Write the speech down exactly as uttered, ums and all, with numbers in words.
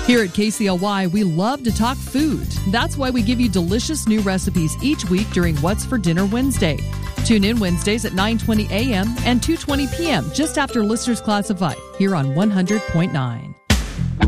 Here at K C L Y, we love to talk food. That's why we give you delicious new recipes each week during What's for Dinner Wednesday. Tune in Wednesdays at nine twenty a.m. and two twenty p.m. just after Listeners Classified here on one hundred point nine.